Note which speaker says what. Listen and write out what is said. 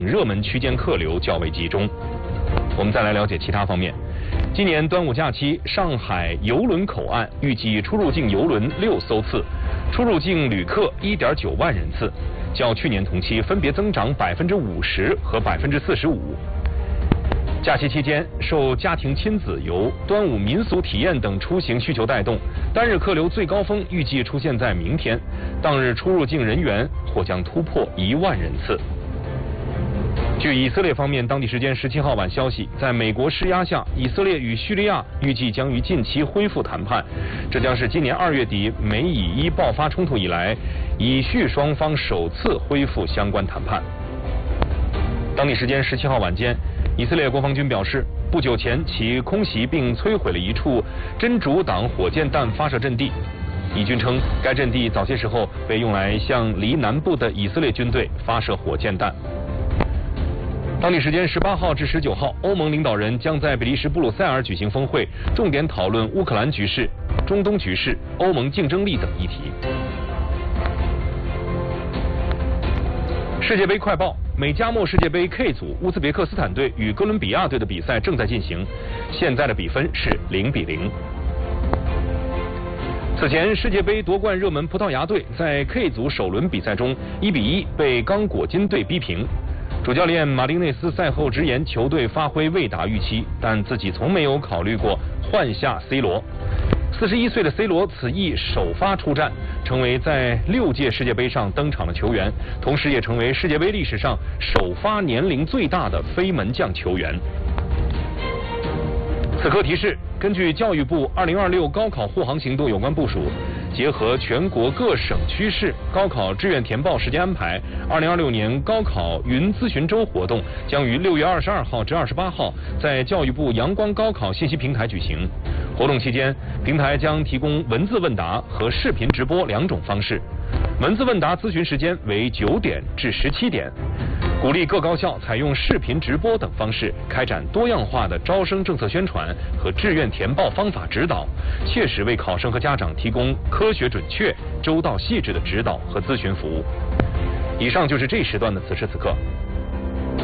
Speaker 1: 热门区间客流较为集中。我们再来了解其他方面。今年端午假期，上海邮轮口岸预计出入境邮轮6艘次，出入境旅客1.9万人次，较去年同期分别增长50%和45%。假期期间，受家庭亲子游、端午民俗体验等出行需求带动，单日客流最高峰预计出现在明天，当日出入境人员或将突破1万人次。据以色列方面当地时间17号晚消息，在美国施压下，以色列与叙利亚预计将于近期恢复谈判，这将是今年2月底美以伊爆发冲突以来，以叙双方首次恢复相关谈判。当地时间17号晚间，以色列国防军表示，不久前其空袭并摧毁了一处真主党火箭弹发射阵地。以军称，该阵地早些时候被用来向离南部的以色列军队发射火箭弹。当地时间18号至19号，欧盟领导人将在比利时布鲁塞尔举行峰会，重点讨论乌克兰局势、中东局势、欧盟竞争力等议题。世界杯快报：美加墨世界杯 K 组，乌兹别克斯坦队与哥伦比亚队的比赛正在进行，现在的比分是0-0。此前，世界杯夺冠热门葡萄牙队在 K 组首轮比赛中1-1被刚果金队逼平。主教练马丁内斯赛后直言，球队发挥未达预期，但自己从没有考虑过换下 C 罗。41岁的 C 罗此役首发出战，成为在6届世界杯上登场的球员，同时也成为世界杯历史上首发年龄最大的非门将球员。此刻提示：根据教育部2026高考护航行动有关部署，结合全国各省区市高考志愿填报时间安排，2026年高考云咨询周活动将于6月22号至28号在教育部阳光高考信息平台举行。活动期间，平台将提供文字问答和视频直播2种方式。文字问答咨询时间为9点至17点。鼓励各高校采用视频直播等方式，开展多样化的招生政策宣传和志愿填报方法指导，切实为考生和家长提供科学准确、周到细致的指导和咨询服务。以上就是这时段的此时此刻。